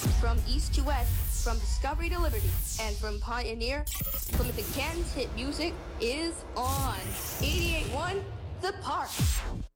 From east to west, from discovery to liberty, and from pioneer, Plymouth Canton's hit music is on. 88.1 The Park.